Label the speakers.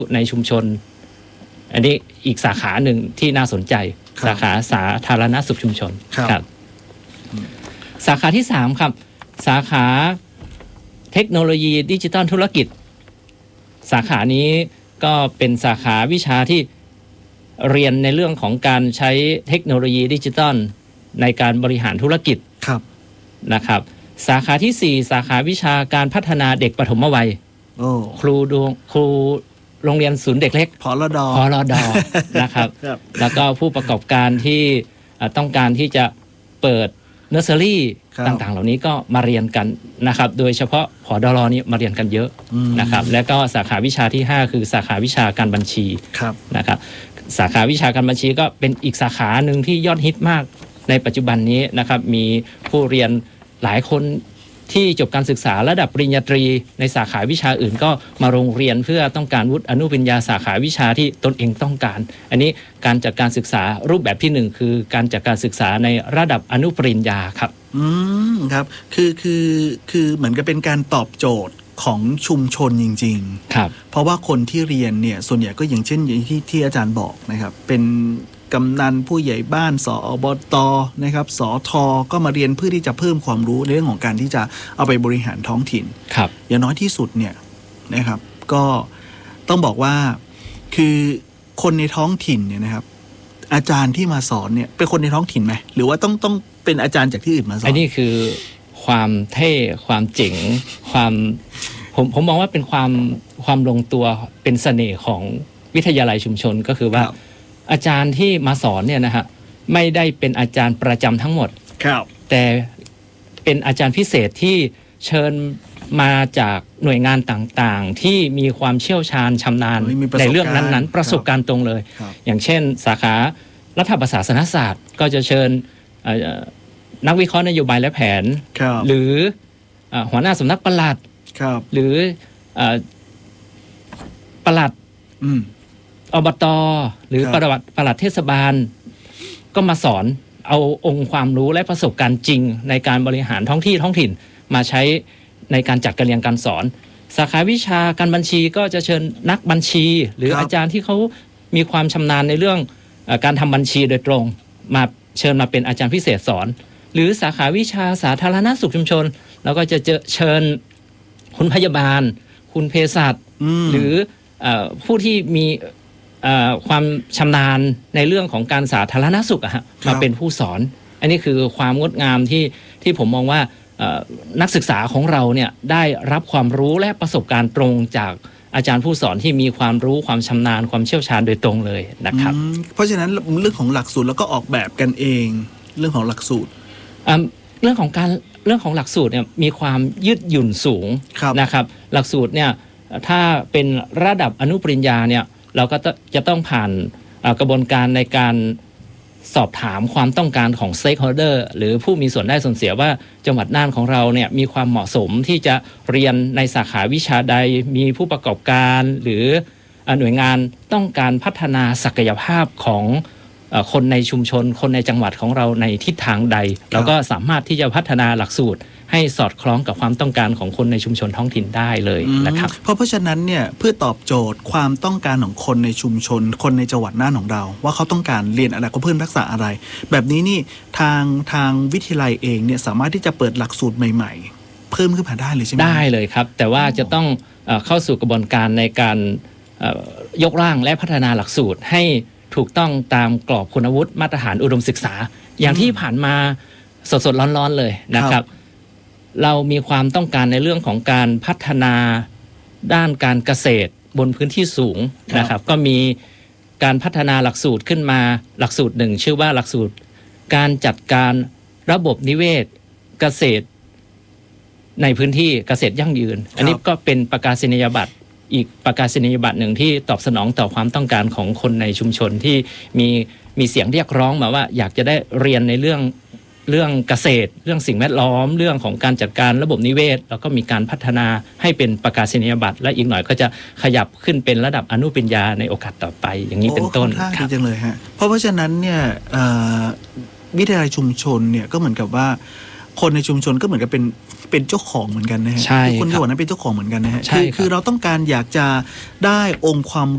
Speaker 1: ในชุมชนอันนี้อีกสาขาหนึ่งที่น่าสนใจสาขาสาธารณสุขชุมชนครับสาขาที่3ครับสาขาเทคโนโลยีดิจิทัลธุรกิจสาขานี้ก็เป็นสาขาวิชาที่เรียนในเรื่องของการใช้เทคโนโลยีดิจิทัลในการบริหารธุรกิจนะครับสาขาที่4สาขาวิชาการพัฒนาเด็กปฐมวัยครูโรงเรียนศูนย์เด็กเล็ก
Speaker 2: พลด
Speaker 1: นะครับ แล้วก็ผู้ประกอบการที่ต้องการที่จะเปิดเนอร์เซอรี่ต่างๆเหล่านี้ก็มาเรียนกันนะครับโดยเฉพาะผดร.นี่มาเรียนกันเยอะนะครับแล้วก็สาขาวิชาที่5คือสาขาวิชาการบัญชีนะครับสาขาวิชาการบัญชีก็เป็นอีกสาขาหนึ่งที่ยอดฮิตมากในปัจจุบันนี้นะครับมีผู้เรียนหลายคนที่จบการศึกษาระดับปริญญาตรีในสาขาวิชาอื่นก็มาโรงเรียนเพื่อต้องการวุฒิอนุปริญญาสาขาวิชาที่ตนเองต้องการอันนี้การจัดการศึกษารูปแบบที่1คือการจัดการศึกษาในระดับอนุปริญญาครับ
Speaker 2: ครับคือเหมือนกับเป็นการตอบโจทย์ของชุมชนจริงๆครับเพราะว่าคนที่เรียนเนี่ยส่วนใหญ่ก็อย่างเช่นอย่างที่อาจารย์บอกนะครับเป็นกำนันผู้ใหญ่บ้านสอบตนะครับสทก็มาเรียนเพื่อที่จะเพิ่มความรู้ในเรื่องของการที่จะเอาไปบริหารท้องถิ่น
Speaker 1: ครับ
Speaker 2: อย่างน้อยที่สุดเนี่ยนะครับก็ต้องบอกว่าคือคนในท้องถิ่นเนี่ยนะครับอาจารย์ที่มาสอนเนี่ยเป็นคนในท้องถิ่นไหมหรือว่าต้องเป็นอาจารย์จากที่อื่นมาสอน
Speaker 1: อันนี้คือความเท่ความเจ๋งความผมมองว่าเป็นความลงตัวเป็นเสน่ห์ของวิทยาลัยชุมชนก็คือว่าอาจารย์ที่มาสอนเนี่ยนะฮะไม่ได้เป็นอาจารย์ประจำทั้งหมดแต่เป็นอาจารย์พิเศษที่เชิญมาจากหน่วยงานต่างๆที่มีความเชี่ยวชาญชำนาญในเรื่องนั้นๆประสบการณ์ตรงเลยอย่างเช่นสาขารัฐประศาสนศาสตร์ก็จะเชิญนักวิเคราะห์นโยบายและแผนหรือหัวหน้าสำนักปลัดหรือปลัดอบต.หรือปลัดเทศบาลก็มาสอนเอาองค์ความรู้และประสบการณ์จริงในการบริหารท้องถิ่นมาใช้ในการจัดการเรียนการสอนสาขาวิชาการบัญชีก็จะเชิญนักบัญชีหรืออาจารย์ที่เขามีความชำนาญในเรื่องการทำบัญชีโดยตรงมาเชิญมาเป็นอาจารย์พิเศษสอนหรือสาขาวิชาสาธารณสุขชุมชนแล้วก็จะเชิญคุณพยาบาลคุณเภสัชหรือผู้ที่มีความชำนาญในเรื่องของการสาธารณสุขมาเป็นผู้สอนอันนี้คือความงดงามที่ผมมองว่านักศึกษาของเราเนี่ยได้รับความรู้และประสบการณ์ตรงจากอาจารย์ผู้สอนที่มีความรู้ความชำนาญความเชี่ยวชาญโดยตรงเลยนะครับ
Speaker 2: เพราะฉะนั้นเรื่องของหลักสูตรแล้วก็ออกแบบกันเองเรื่องของหลักสูตร
Speaker 1: เรื่องของหลักสูตรเนี่ยมีความยืดหยุ่นสูงนะครับหลักสูตรเนี่ยถ้าเป็นระดับอนุปริญญาเนี่ยเราก็จะต้องผ่านกระบวนการในการสอบถามความต้องการของ stakeholder หรือผู้มีส่วนได้ส่วนเสียว่าจังหวัดน่านของเราเนี่ยมีความเหมาะสมที่จะเรียนในสาขาวิชาใดมีผู้ประกอบการหรือหน่วยงานต้องการพัฒนาศักยภาพของคนในชุมชนคนในจังหวัดของเราในทิศทางใดแล้วก็สามารถที่จะพัฒนาหลักสูตรให้สอดคล้องกับความต้องการของคนในชุมชนท้องถิ่นได้เลยนะครับ
Speaker 2: เพราะฉะนั้นเนี่ยเพื่อตอบโจทย์ความต้องการของคนในชุมชนคนในจังหวัดน่านของเราว่าเขาต้องการเรียนอะไรเขาเพิ่มทักษะอะไรแบบนี้นี่ทางวิทยาลัยเองเนี่ยสามารถที่จะเปิดหลักสูตรใหม่ๆเพิ่มขึ้นมาได้เลยใช่ไหม
Speaker 1: ได้เลยครับแต่ว่าจะต้องเข้าสู่กระบวนการในการยกร่างและพัฒนาหลักสูตรให้ถูกต้องตามกรอบคุณวุฒิมาตรฐานอุดมศึกษาอย่างที่ผ่านมาสดๆร้อนๆเลยนะครับเรามีความต้องการในเรื่องของการพัฒนาด้านการเกษตรบนพื้นที่สูงนะครับก็มีการพัฒนาหลักสูตรขึ้นมาหลักสูตรหนึ่งชื่อว่าหลักสูตรการจัดการระบบนิเวศเกษตรในพื้นที่เกษตรยั่งยืนอันนี้ก็เป็นประกาศนียบัตรอีกประกาศนียบัตรหนึ่งที่ตอบสนองต่อความต้องการของคนในชุมชนที่มีเสียงเรียกร้องมาว่าอยากจะได้เรียนในเรื่องเกษตรเรื่องสิ่งแวดล้อมเรื่องของการจัดการระบบนิเวศแล้วก็มีการพัฒนาให้เป็นประกาศนียบัตรและอีกหน่อยก็จะขยับขึ้นเป็นระดับอนุปริญญาในโอกาสต่อไปอย่างนี้เป็นต้น
Speaker 2: ครับจังเลยฮะเพราะฉะนั้นเนี่ยวิทยาลัยชุมชนเนี่ยก็เหมือนกับว่าคนในชุมชนก็เหมือนกับเป็นเจ้าของเหมือนกันนะฮะคนจังหวัดนั้นเป็นเจ้าของเหมือนกันนะฮะคือเราต้องการอยากจะได้องค์ความ